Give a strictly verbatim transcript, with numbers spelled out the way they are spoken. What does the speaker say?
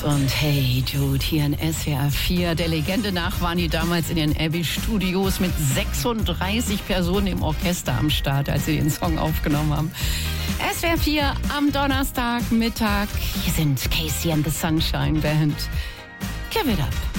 Und Hey Jude hier in S W R vier. Der Legende nach waren die damals in den Abbey-Studios mit sechsunddreißig Personen im Orchester am Start, als sie den Song aufgenommen haben. S W R vier am Donnerstagmittag. Hier sind Casey and the Sunshine Band. Give it up.